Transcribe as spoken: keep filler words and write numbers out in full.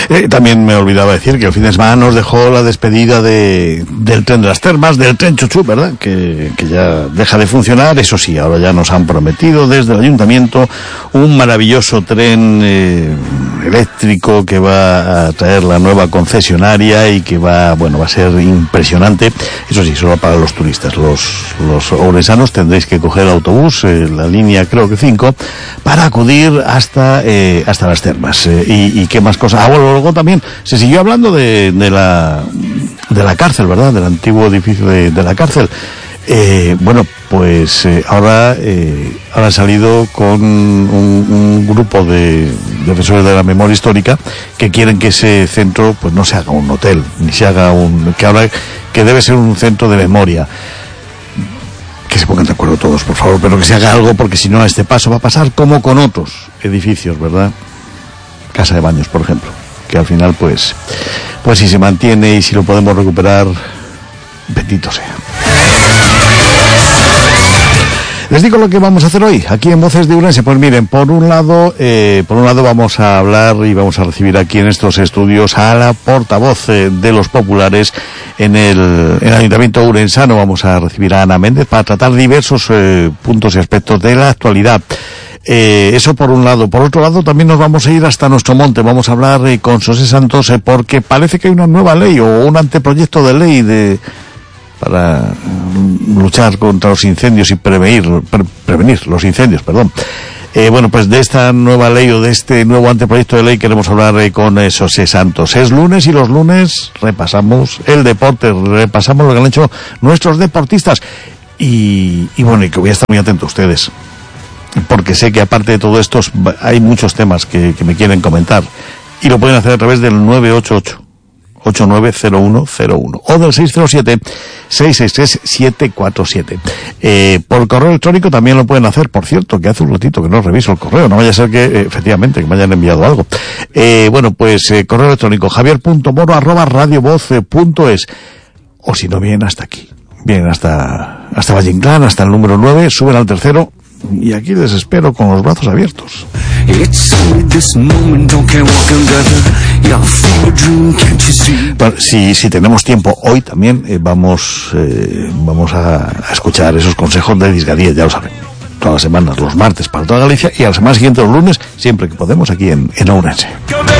Eh, también me olvidaba decir que el fin de semana nos dejó la despedida de, del tren de las Termas, del tren Chuchú, ¿verdad? Que, que ya deja de funcionar. Eso sí, ahora ya nos han prometido desde el ayuntamiento un maravilloso tren eh, eléctrico que va a traer la nueva concesionaria y que va, bueno, va a ser impresionante. Eso sí, solo para los turistas. Los, los ourensanos tendréis que coger autobús, eh, la línea creo que cinco, para acudir hasta, eh, hasta las Termas. Eh, y, y qué más cosas. Ah, bueno, luego también se siguió hablando de, de la, de la cárcel, ¿verdad? Del antiguo edificio de, de la cárcel. Eh, bueno, pues eh, ahora eh, ahora ha salido con un, un grupo de defensores de la memoria histórica que quieren que ese centro pues no se haga un hotel, ni se haga un... que ahora que debe ser un centro de memoria. Que se pongan de acuerdo todos, por favor, pero que se haga algo, porque si no a este paso va a pasar como con otros edificios, ¿verdad? Casa de Baños, por ejemplo, que al final pues pues si se mantiene y si lo podemos recuperar, bendito sea. Les digo lo que vamos a hacer hoy, aquí en Voces de Ourense. Pues miren, por un lado, eh, por un lado vamos a hablar y vamos a recibir aquí en estos estudios a la portavoz eh, de los populares en el, en el Ayuntamiento Ourensano. Vamos a recibir a Ana Méndez para tratar diversos eh, puntos y aspectos de la actualidad. Eh, eso por un lado. Por otro lado, también nos vamos a ir hasta nuestro monte. Vamos a hablar eh, con José Santos eh, porque parece que hay una nueva ley o un anteproyecto de ley de para luchar contra los incendios y prevenir, pre, prevenir los incendios, perdón. Eh, bueno, pues de esta nueva ley o de este nuevo anteproyecto de ley queremos hablar eh, con eh, José Santos. Es lunes y los lunes repasamos el deporte, repasamos lo que han hecho nuestros deportistas. Y, y bueno, y que voy a estar muy atento a ustedes, porque sé que aparte de todo esto hay muchos temas que, que me quieren comentar. Y lo pueden hacer a través del nueve ocho ocho, ocho nueve cero uno cero uno o del seis cero siete, seis seis tres, siete cuatro siete. Eh, por correo electrónico también lo pueden hacer, por cierto, que hace un ratito que no reviso el correo, no vaya a ser que, eh, efectivamente, que me hayan enviado algo. Eh, bueno, pues eh, correo electrónico javier punto moro arroba radiovoz punto es, o si no vienen hasta aquí, vienen hasta, hasta Valle Inclán, hasta el número nueve, suben al tercero, y aquí les espero con los brazos abiertos. Bueno, si, si tenemos tiempo hoy también eh, vamos eh, vamos a, a escuchar esos consejos de Disgadía, ya lo saben, todas las semanas, los martes para toda Galicia, y a la semana siguiente los lunes, siempre que podemos, aquí en, en Ourense.